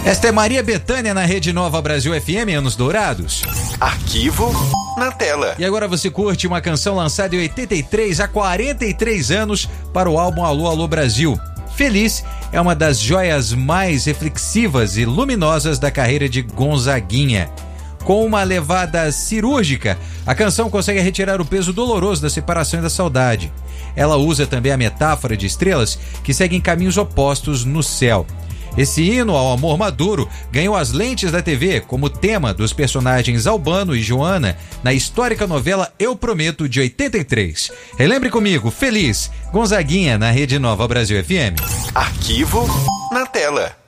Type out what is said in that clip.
Esta é Maria Bethânia na Rede Nova Brasil FM, Anos Dourados. Arquivo na tela. E agora você curte uma canção lançada em 83, há 43 anos, para o álbum Alô, Alô Brasil. Feliz é uma das joias mais reflexivas e luminosas da carreira de Gonzaguinha. Com uma levada cirúrgica, a canção consegue retirar o peso doloroso da separação e da saudade. Ela usa também a metáfora de estrelas que seguem caminhos opostos no céu. Esse hino ao amor maduro ganhou as lentes da TV como tema dos personagens Albano e Joana na histórica novela Eu Prometo, de 83. Relembre comigo, Feliz, Gonzaguinha na Rede Nova Brasil FM. Arquivo na tela.